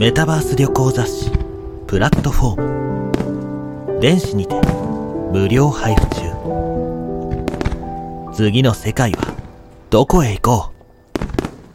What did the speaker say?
メタバース旅行雑誌プラットフォーム電子にて無料配布中。次の世界はどこへ行こう。